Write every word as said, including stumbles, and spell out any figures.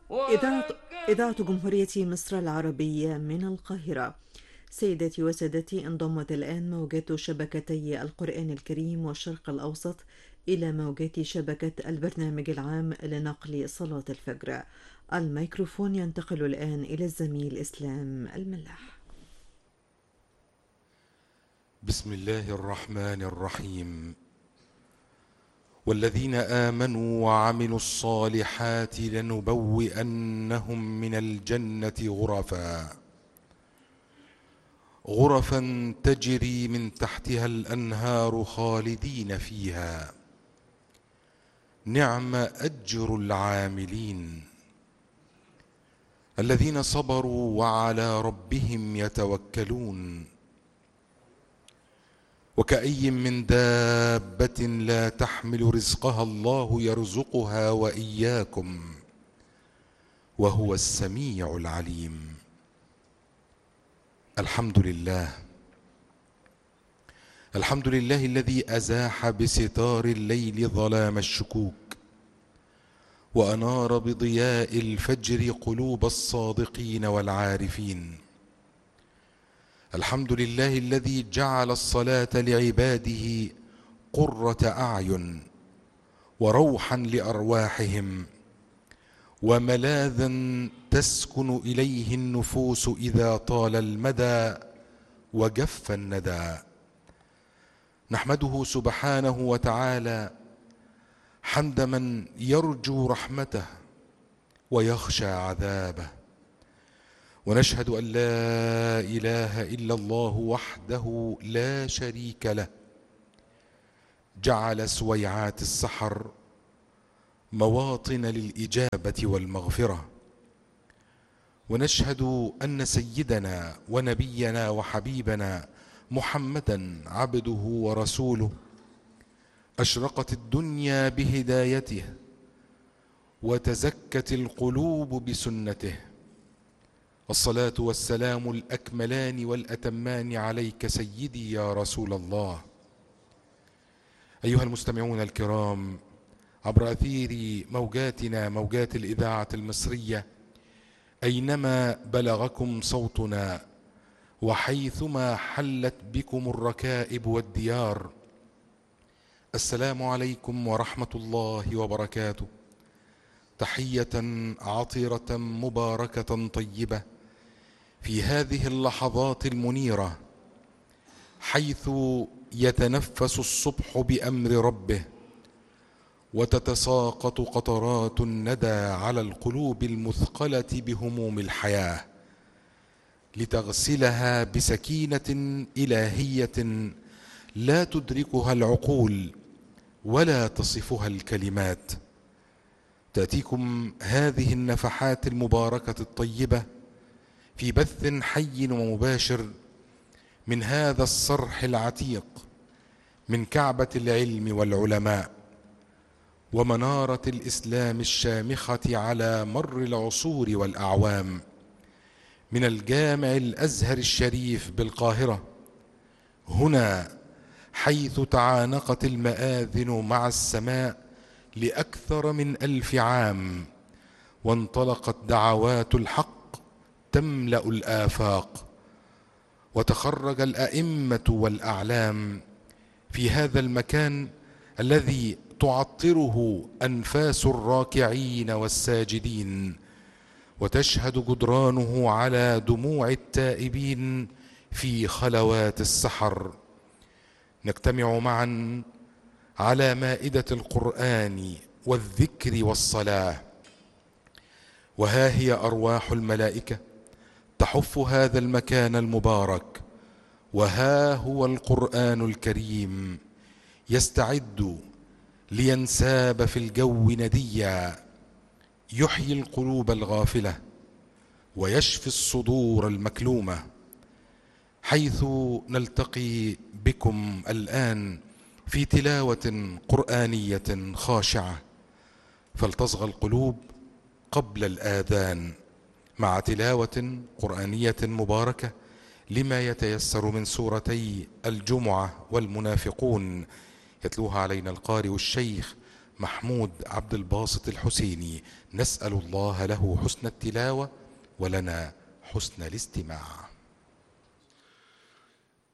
إذاعة إذاعة جمهورية مصر العربية من القاهرة. سيداتي وسادتي، انضمت الآن موجات شبكتي القرآن الكريم والشرق الأوسط إلى موجات شبكة البرنامج العام لنقل صلاة الفجر. الميكروفون ينتقل الآن إلى الزميل إسلام الملاح. بسم الله الرحمن الرحيم. والذين آمنوا وعملوا الصالحات لنبوئنهم من الجنة غرفا غرفا تجري من تحتها الأنهار خالدين فيها، نعم أجر العاملين الذين صبروا وعلى ربهم يتوكلون. وكأي من دابة لا تحمل رزقها الله يرزقها وإياكم وهو السميع العليم. الحمد لله الحمد لله الذي أزاح بستار الليل ظلام الشكوك، وأنار بضياء الفجر قلوب الصادقين والعارفين. الحمد لله الذي جعل الصلاة لعباده قرة أعين وروحا لأرواحهم، وملاذا تسكن إليه النفوس إذا طال المدى وجف الندى. نحمده سبحانه وتعالى حمد من يرجو رحمته ويخشى عذابه، ونشهد أن لا إله إلا الله وحده لا شريك له، جعل سويعات السحر مواطن للإجابة والمغفرة. ونشهد أن سيدنا ونبينا وحبيبنا محمدا عبده ورسوله أشرقت الدنيا بهدايته وتزكت القلوب بسنته. الصلاة والسلام الأكملان والأتمان عليك سيدي يا رسول الله. أيها المستمعون الكرام، عبر أثير موجاتنا موجات الإذاعة المصرية، أينما بلغكم صوتنا وحيثما حلت بكم الركائب والديار، السلام عليكم ورحمة الله وبركاته. تحية عطرة مباركة طيبة في هذه اللحظات المنيرة، حيث يتنفس الصبح بأمر ربه، وتتساقط قطرات الندى على القلوب المثقلة بهموم الحياة، لتغسلها بسكينة إلهية لا تدركها العقول ولا تصفها الكلمات. تأتيكم هذه النفحات المباركة الطيبة في بث حي ومباشر من هذا الصرح العتيق، من كعبة العلم والعلماء ومنارة الإسلام الشامخة على مر العصور والأعوام، من الجامع الأزهر الشريف بالقاهرة، هنا حيث تعانقت المآذن مع السماء لأكثر من ألف عام، وانطلقت دعوات الحق تملأ الآفاق، وتخرج الأئمة والأعلام في هذا المكان الذي تعطره أنفاس الراكعين والساجدين، وتشهد جدرانه على دموع التائبين في خلوات السحر. نجتمع معا على مائدة القرآن والذكر والصلاة، وها هي أرواح الملائكة تحف هذا المكان المبارك، وها هو القرآن الكريم يستعد لينساب في الجو نديا، يحيي القلوب الغافلة ويشفي الصدور المكلومة. حيث نلتقي بكم الآن في تلاوة قرآنية خاشعة، فلتصغى القلوب قبل الآذان مع تلاوة قرآنية مباركة لما يتيسر من سورتي الجمعة والمنافقون، يتلوها علينا القارئ الشيخ محمود عبد الباسط الحسيني. نسأل الله له حسن التلاوة ولنا حسن الاستماع.